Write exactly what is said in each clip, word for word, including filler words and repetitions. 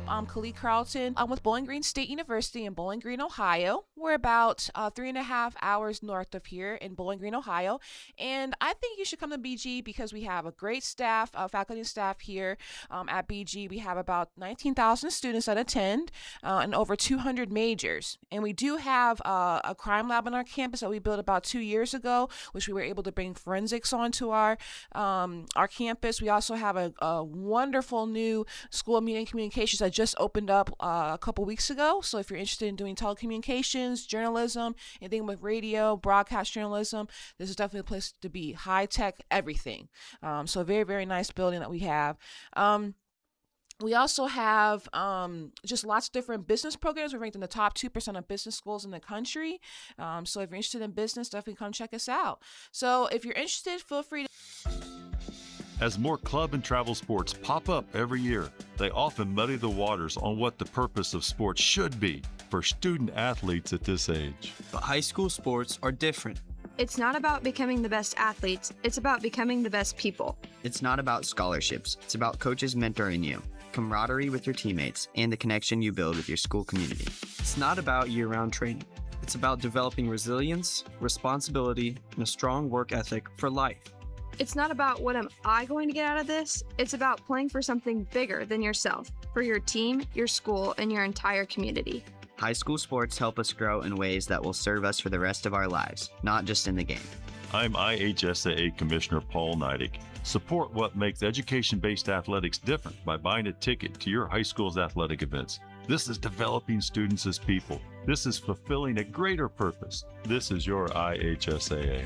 I'm Khalid Carlton. I'm with Bowling Green State University in Bowling Green, Ohio. We're about uh, three and a half hours north of here in Bowling Green, Ohio. And I think you should come to B G because we have a great staff, uh, faculty and staff here um, at B G. We have about nineteen thousand students that attend uh, and over two hundred majors. And we do have uh, a crime lab on our campus that we built about two years ago, which we were able to bring forensics onto our um, our campus. We also have a, a wonderful new School of Media and Communications that just opened up uh, a couple weeks ago. So if you're interested in doing telecommunications, journalism, anything with radio, broadcast journalism, this is definitely a place to be. High tech, everything. Um, so a very, very nice building that we have. Um, We also have um, just lots of different business programs. We're ranked in the top two percent of business schools in the country. Um, so if you're interested in business, definitely come check us out. So if you're interested, feel free to... As more club and travel sports pop up every year, they often muddy the waters on what the purpose of sports should be for student athletes at this age. But high school sports are different. It's not about becoming the best athletes. It's about becoming the best people. It's not about scholarships. It's about coaches mentoring you, camaraderie with your teammates, and the connection you build with your school community. It's not about year-round training. It's about developing resilience, responsibility, and a strong work ethic for life. It's not about what am I going to get out of this. It's about playing for something bigger than yourself, for your team, your school, and your entire community. High school sports help us grow in ways that will serve us for the rest of our lives, not just in the game. I'm I H S A A Commissioner Paul Neidig. Support what makes education-based athletics different by buying a ticket to your high school's athletic events. This is developing students as people. This is fulfilling a greater purpose. This is your I H S A A.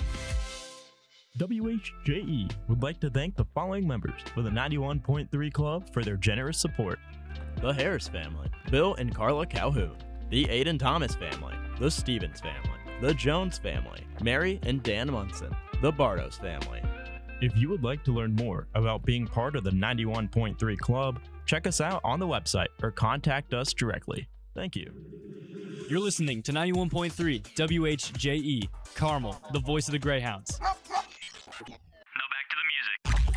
W H J E would like to thank the following members of the ninety-one point three Club for their generous support. The Harris family, Bill and Carla Calhoun. The Aiden Thomas family, the Stevens family, the Jones family, Mary and Dan Munson, the Bardos family. If you would like to learn more about being part of the ninety-one point three Club, check us out on the website or contact us directly. Thank you. You're listening to ninety-one point three W H J E, Carmel, the voice of the Greyhounds.